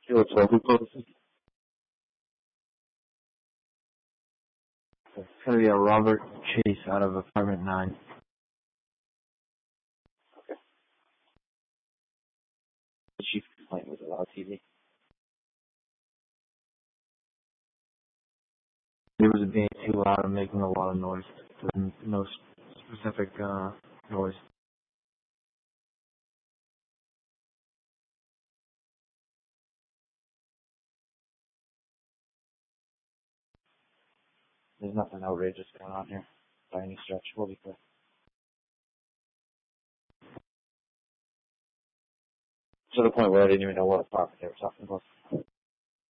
Kilo 12, who called this? It's going to be a Robert Chase out of apartment 9. Okay. The chief complaint was a loud TV. It was being too loud and making a lot of noise. There's no specific noise. There's nothing outrageous going on here by any stretch. We'll be clear. To the point where I didn't even know what apartment they were talking about.